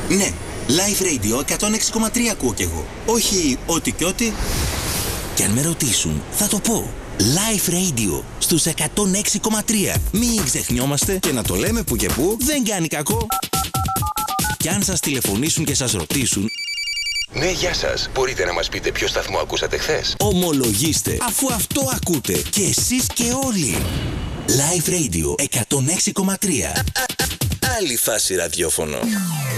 Ναι, Live Radio 106,3 ακούω κι εγώ. Όχι ό,τι και ό,τι. Και αν με ρωτήσουν, θα το πω. Live Radio στους 106,3. Μην ξεχνιόμαστε και να το λέμε που και που δεν κάνει κακό. Κι αν σας τηλεφωνήσουν και σας ρωτήσουν... Ναι, γεια σας. Μπορείτε να μας πείτε ποιο σταθμό ακούσατε χθες? Ομολογήστε, αφού αυτό ακούτε και εσείς και όλοι. Live Radio 106,3. Άλλη φάση ραδιόφωνο.